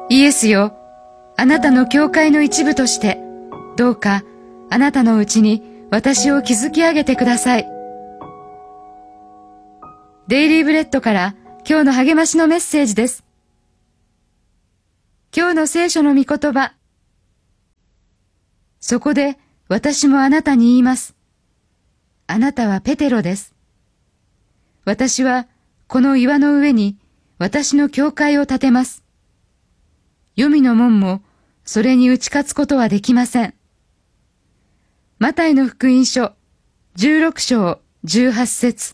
イエスよ、あなたの教会の一部として、どうかあなたのうちに私を築き上げてください。デイリーブレッドから今日の励ましのメッセージです。今日の聖書の御言葉。そこで私もあなたに言います。あなたはペテロです。私はこの岩の上に私の教会を建てます。黄泉の門もそれに打ち勝つことはできません。マタイの福音書16章18節。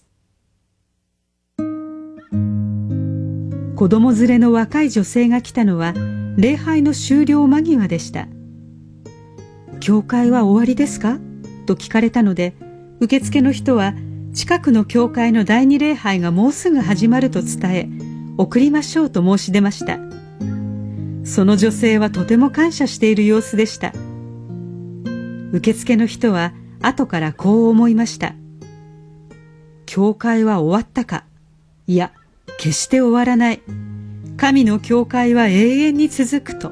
子供連れの若い女性が来たのは礼拝の終了間際でした。教会は終わりですかと聞かれたので、受付の人は近くの教会の第二礼拝がもうすぐ始まると伝え、送りましょうと申し出ました。その女性はとても感謝している様子でした。受付の人は後からこう思いました。教会は終わったか。いや、決して終わらない。神の教会は永遠に続くと。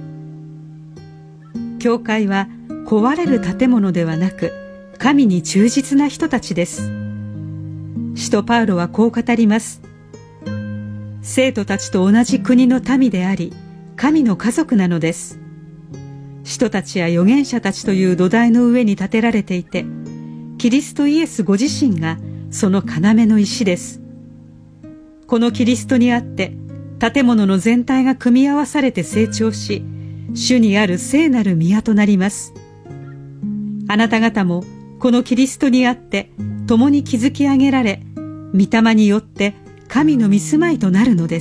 教会は壊れる建物ではなく、神に忠実な人たちです。使徒パウロはこう語ります。生徒たちと同じ国の民であり、神の家族なのです。使徒たちや預言者たちという土台の上に建てられていて、キリストイエスご自身がその要の石です。このキリストにあって建物の全体が組み合わされて成長し、主にある聖なる宮となります。あなた方もこのキリストにあって共に築き上げられ、御霊によって神の御住まいとなるのです。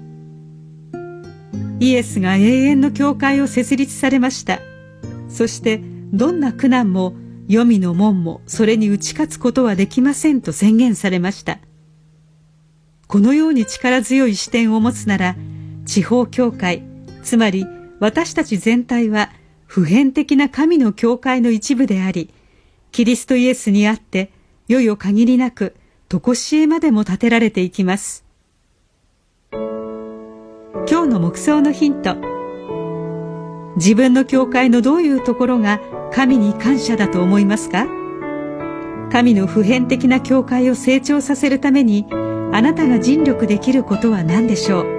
イエスが永遠の教会を設立されました。そしてどんな苦難も黄泉の門もそれに打ち勝つことはできませんと宣言されました。このように力強い視点を持つなら、地方教会、つまり私たち全体は普遍的な神の教会の一部であり、キリストイエスにあって世々限りなく常しえまでも建てられていきます。今日の黙想のヒント。自分の教会のどういうところが神に感謝だと思いますか？神の普遍的な教会を成長させるために、あなたが尽力できることは何でしょう？